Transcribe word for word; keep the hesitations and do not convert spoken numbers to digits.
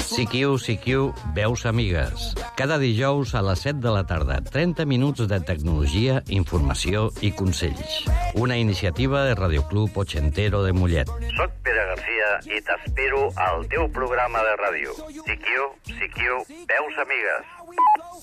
Siquiu, Siquiu, veus amigues. Cada dijous a les set de la tarda, trenta minuts de tecnologia, informació i consells. Una iniciativa de Radioclub Ochentero de Mollet. Soc Pere Garcia i t'espero al teu programa de ràdio. Siquiu, Siquiu, veus amigues.